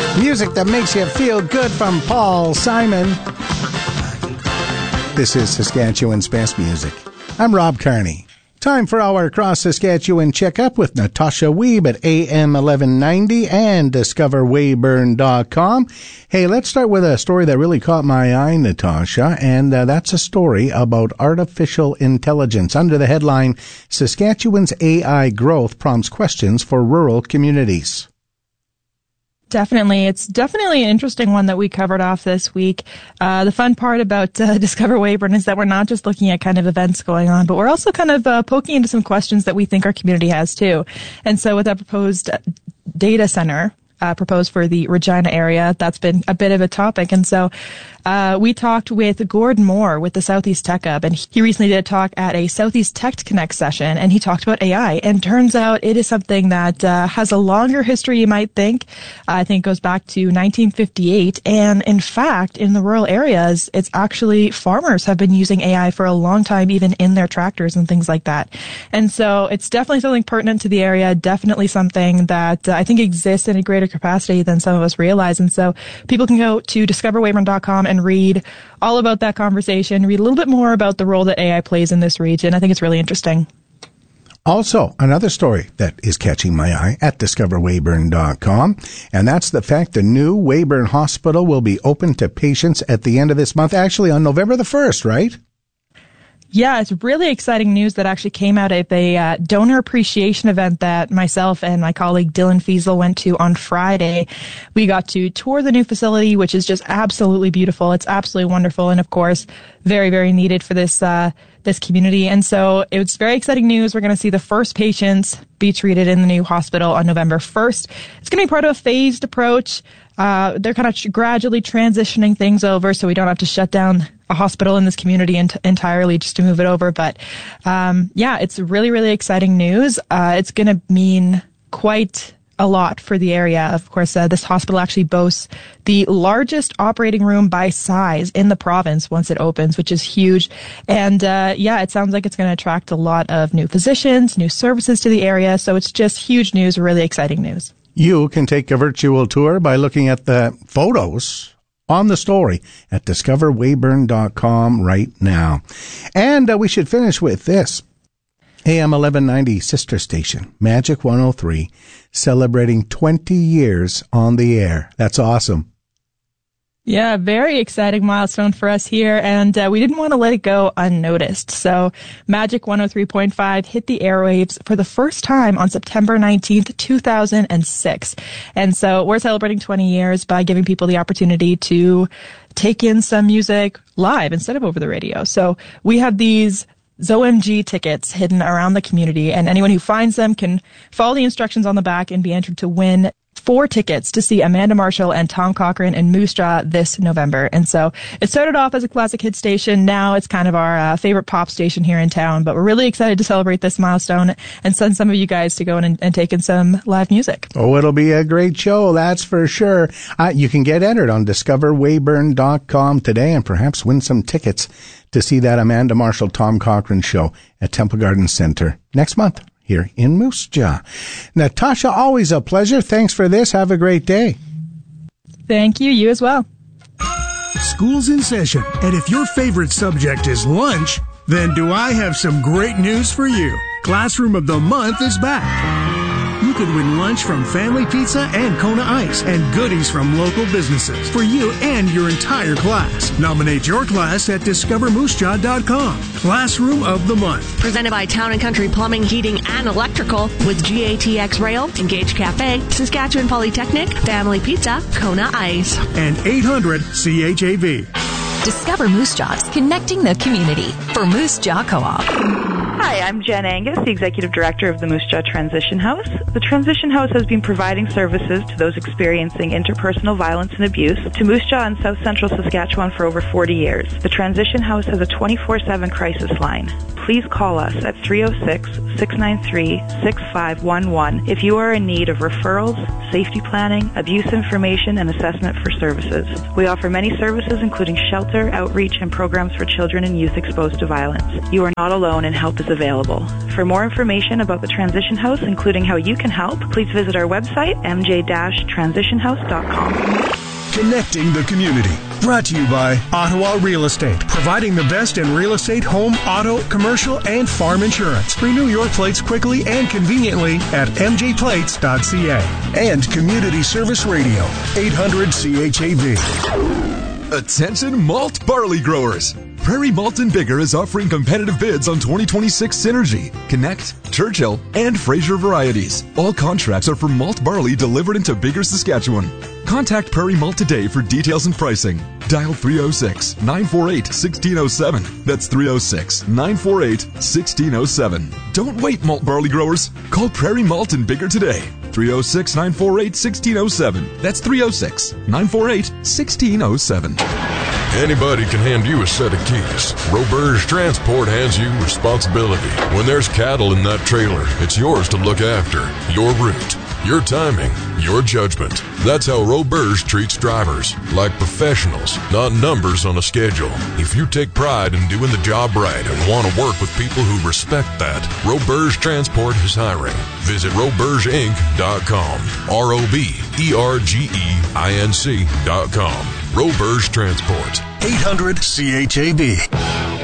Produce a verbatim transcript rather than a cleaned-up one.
Music that makes you feel good from Paul Simon. This is Saskatchewan's best music. I'm Rob Carney. Time for our Cross Saskatchewan checkup with Natasha Wiebe at A M eleven ninety and discover weyburn dot com. Hey, let's start with a story that really caught my eye, Natasha, and uh, that's a story about artificial intelligence under the headline, Saskatchewan's A I Growth Prompts Questions for Rural Communities. Definitely. It's definitely an interesting one that we covered off this week. Uh, the fun part about uh, Discover Weyburn is that we're not just looking at kind of events going on, but we're also kind of uh, poking into some questions that we think our community has too. And so with that proposed data center, Uh, proposed for the Regina area, that's been a bit of a topic. And so uh, we talked with Gordon Moore with the Southeast Tech Hub, and he recently did a talk at a Southeast Tech Connect session, and he talked about A I. And turns out it is something that uh, has a longer history, you might think. Uh, I think it goes back to nineteen fifty-eight. And in fact, in the rural areas, it's actually farmers have been using A I for a long time, even in their tractors and things like that. And so it's definitely something pertinent to the area, definitely something that uh, I think exists in a greater capacity than some of us realize. And so people can go to discover weyburn dot com and read all about that conversation, read a little bit more about the role that A I plays in this region. I think it's really interesting. Also, another story that is catching my eye at discover weyburn dot com, and that's the fact the new Weyburn Hospital will be open to patients at the end of this month, actually on November the first, right? Yeah, it's really exciting news that actually came out at the uh, donor appreciation event that myself and my colleague Dylan Fiesel went to on Friday. We got to tour the new facility, which is just absolutely beautiful. It's absolutely wonderful, and of course, very, very needed for this uh, this community. And so it's very exciting news. We're going to see the first patients be treated in the new hospital on November first. It's going to be part of a phased approach. Uh, they're kind of gradually transitioning things over so we don't have to shut down a hospital in this community ent- entirely just to move it over. But, um, yeah, it's really, really exciting news. Uh, it's going to mean quite a lot for the area. Of course, uh, this hospital actually boasts the largest operating room by size in the province once it opens, which is huge. And, uh, yeah, it sounds like it's going to attract a lot of new physicians, new services to the area. So it's just huge news, really exciting news. You can take a virtual tour by looking at the photos on the story at discover weyburn dot com right now. And uh, we should finish with this. A M eleven ninety sister station, Magic one oh three, celebrating twenty years on the air. That's awesome. Yeah, very exciting milestone for us here, and uh, we didn't want to let it go unnoticed. So Magic one oh three point five hit the airwaves for the first time on September nineteenth, two thousand six. And so we're celebrating twenty years by giving people the opportunity to take in some music live instead of over the radio. So we have these Z O M G tickets hidden around the community, and anyone who finds them can follow the instructions on the back and be entered to win four tickets to see Amanda Marshall and Tom Cochrane in Moose Jaw this November. And so it started off as a classic hit station. Now it's kind of our uh, favorite pop station here in town, but we're really excited to celebrate this milestone and send some of you guys to go in and, and take in some live music. Oh, it'll be a great show, that's for sure. Uh, you can get entered on discover weyburn dot com today and perhaps win some tickets to see that Amanda Marshall, Tom Cochrane show at Temple Garden Center next month here in Moose Jaw. Natasha, always a pleasure. Thanks for this. Have a great day. Thank you. You as well. School's in session, and if your favorite subject is lunch, then do I have some great news for you. Classroom of the Month is back. You could win lunch from Family Pizza and Kona Ice and goodies from local businesses for you and your entire class. Nominate your class at discover moose jaw dot com. Classroom of the Month. Presented by Town and Country Plumbing, Heating, and Electrical with G A T X Rail, Engage Cafe, Saskatchewan Polytechnic, Family Pizza, Kona Ice. And eight hundred C H A V. Discover Moose Jaws, connecting the community for Moose Jaw Co-op. Hi, I'm Jen Angus, the Executive Director of the Moose Jaw Transition House. The Transition House has been providing services to those experiencing interpersonal violence and abuse to Moose Jaw and South Central Saskatchewan for over forty years. The Transition House has a twenty-four seven crisis line. Please call us at three oh six, six nine three, six five one one if you are in need of referrals, safety planning, abuse information, and assessment for services. We offer many services including shelter, outreach, and programs for children and youth exposed to violence. You are not alone and help is available. For more information about the Transition House, including how you can help, please visit our website, m j dash transition house dot com. Connecting the community. Brought to you by Ottawa Real Estate, providing the best in real estate, home, auto, commercial, and farm insurance. Renew your plates quickly and conveniently at m j plates dot c a. And Community Service Radio, eight hundred C H A V. Attention malt barley growers. Prairie Malt and Bigger is offering competitive bids on twenty twenty-six Synergy, Connect, Churchill, and Fraser varieties. All contracts are for malt barley delivered into Bigger, Saskatchewan. Contact Prairie Malt today for details and pricing. Dial three oh six, nine four eight, one six oh seven. That's three oh six, nine four eight, one six oh seven. Don't wait, malt barley growers. Call Prairie Malt and Bigger today. three oh six, nine four eight, one six oh seven. That's three oh six, nine four eight, one six oh seven. Anybody can hand you a set of keys. Roberge Transport hands you responsibility. When there's cattle in that trailer, it's yours to look after. Your route, your timing, your judgment. That's how Roberge treats drivers, like professionals, not numbers on a schedule. If you take pride in doing the job right and want to work with people who respect that, Roberge Transport is hiring. Visit roberge inc dot com. R O B E R G E I N C dot com. Roberge Transport. eight hundred C H A B.